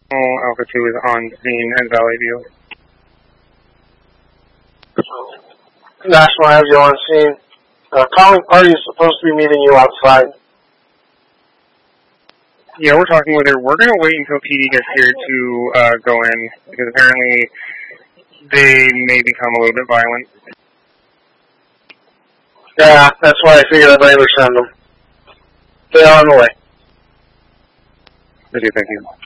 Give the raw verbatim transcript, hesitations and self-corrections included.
Alpha two is on scene at Valley View. National has you on scene. Uh, calling party is supposed to be meeting you outside. Yeah, we're talking with her. We're going to wait until P D gets here to uh, go in, because apparently they may become a little bit violent. Yeah, that's why I figured I'd better send them. They're on the way. Okay, thank you.